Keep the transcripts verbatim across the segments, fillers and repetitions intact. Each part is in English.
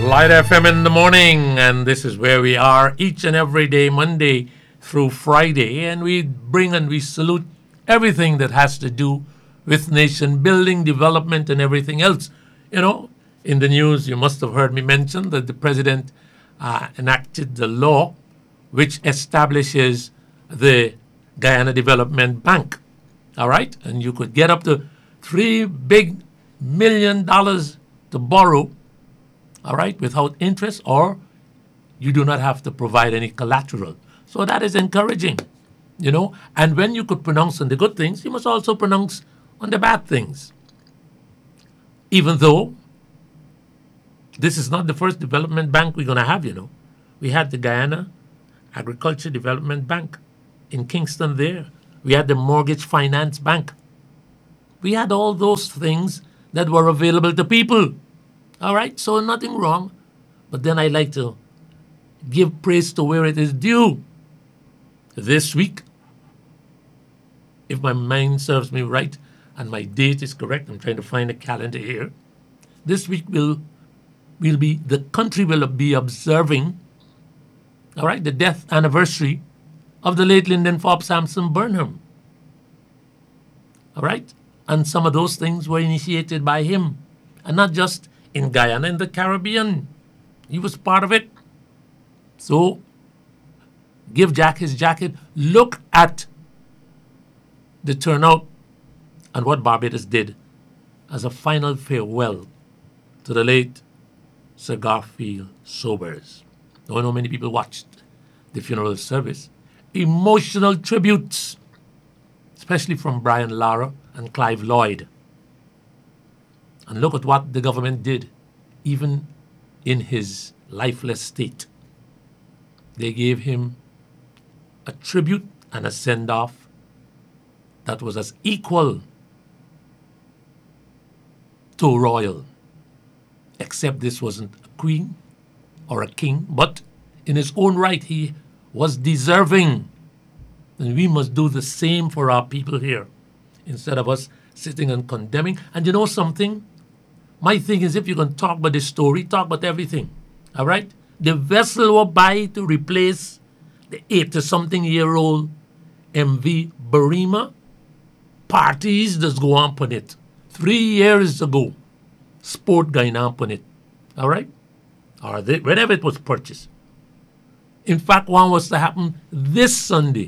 Light F M in the morning, and this is where we are each and every day, Monday through Friday, and we bring and we salute everything that has to do with nation building, development, and everything else. You know, in the news, you must have heard me mention that the president uh, enacted the law which establishes the Guyana Development Bank. All right, and you could get up to three big million dollars to borrow, all right, without interest, or you do not have to provide any collateral. So that is encouraging, you know. And when you could pronounce on the good things, you must also pronounce on the bad things. Even though this is not the first development bank we're going to have, you know. We had the Guyana Agriculture Development Bank in Kingston there. We had the Mortgage Finance Bank. We had all those things that were available to people. All right, so nothing wrong. But then I like to give praise to where it is due. This week, if my mind serves me right and my date is correct, I'm trying to find a calendar here. This week will will be the country will be observing, all right, the death anniversary of the late Lyndon Forbes Sampson Burnham. All right, and some of those things were initiated by him, and not just in Guyana, in the Caribbean. He was part of it. So, give Jack his jacket. Look at the turnout and what Barbados did as a final farewell to the late Sir Garfield Sobers. I don't know how many people watched the funeral service. Emotional tributes, especially from Brian Lara and Clive Lloyd. And look at what the government did, even in his lifeless state. They gave him a tribute and a send-off that was as equal to royal, except this wasn't a queen or a king, but in his own right, he was deserving. And we must do the same for our people here, instead of us sitting and condemning. And you know something? My thing is, if you're going to talk about this story, talk about everything. All right? The vessel will buy to replace the eighty-something-year-old M V Barima. Parties just go on on it. Three years ago, Sport Guyana on it. All right? Or they, whenever it was purchased. In fact, one was to happen this Sunday.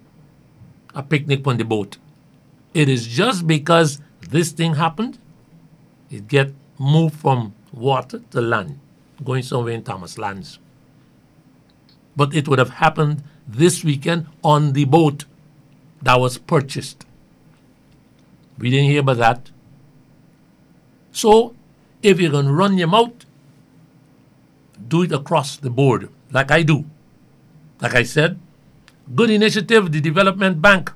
A picnic on the boat. It is just because this thing happened, it get moved from water to land, going somewhere in Thomas Lands. But it would have happened this weekend on the boat that was purchased. We didn't hear about that. So, if you're going to run your mouth, do it across the board, like I do. Like I said, good initiative, the Development Bank.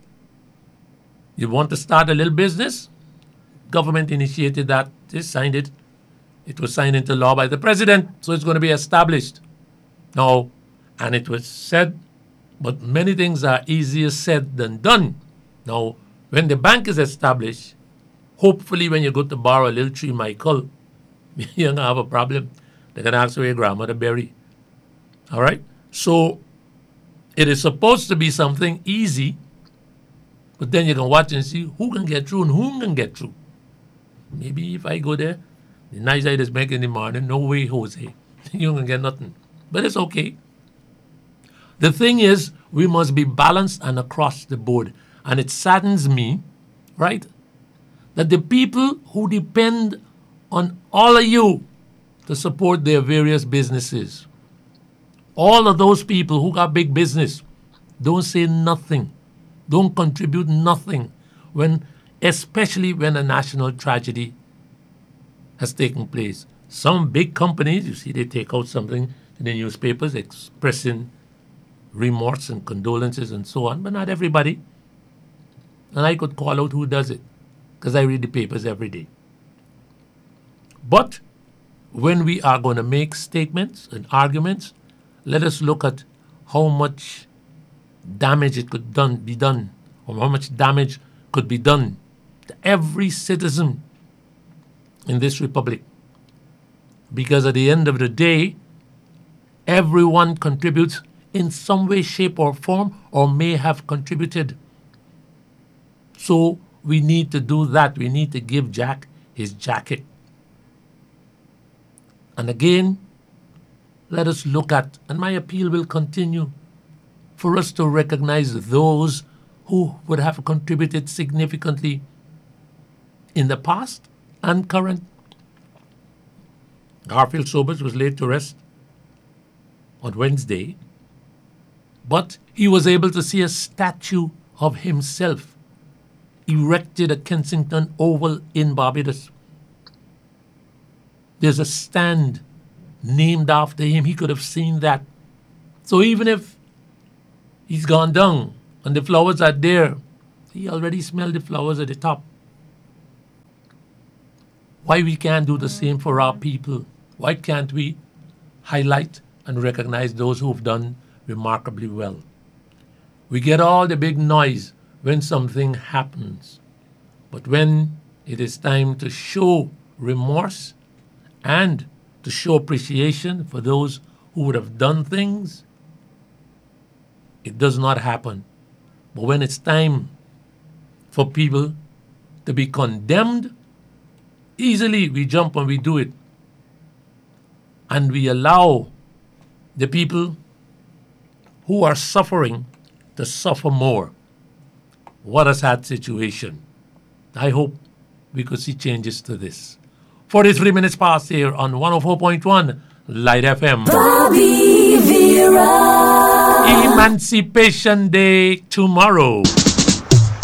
You want to start a little business? Government initiated that. They signed it. It was signed into law by the president, so it's going to be established. Now, and it was said, but many things are easier said than done. Now, when the bank is established, hopefully when you go to borrow a little tree, Michael, you're going to have a problem. They're going to ask for your grandmother berry. All right? So, it is supposed to be something easy, but then you can watch and see who can get through and who can get through. Maybe if I go there, the nice I just make in the morning, no way, Jose. You can get nothing. But it's okay. The thing is, we must be balanced and across the board. And it saddens me, right, that the people who depend on all of you to support their various businesses, all of those people who got big business, don't say nothing, don't contribute nothing, when, especially when a national tragedy has taken place. Some big companies, you see, they take out something in the newspapers expressing remorse and condolences and so on, but not everybody. And I could call out who does it, because I read the papers every day. But when we are going to make statements and arguments, let us look at how much damage it could done, be done, or how much damage could be done to every citizen in this republic Because at the end of the day, everyone contributes in some way, shape, or form, or may have contributed. So we need to do that. We need to give Jack his jacket. And again, let us look at, and my appeal will continue, for us to recognize those who would have contributed significantly in the past and current. Garfield Sobers was laid to rest on Wednesday, but he was able to see a statue of himself erected at Kensington Oval in Barbados. There's a stand named after him. He could have seen that. So even if he's gone down and the flowers are there, he already smelled the flowers at the top. Why we can't do the same for our people? Why can't we highlight and recognize those who've done remarkably well? We get all the big noise when something happens. But when it is time to show remorse and to show appreciation for those who would have done things, it does not happen. But when it's time for people to be condemned, easily we jump and we do it. And we allow the people who are suffering to suffer more. What a sad situation. I hope we could see changes to this. forty-three minutes past here on one oh four point one Light F M. Bobby Vera. Emancipation Day tomorrow.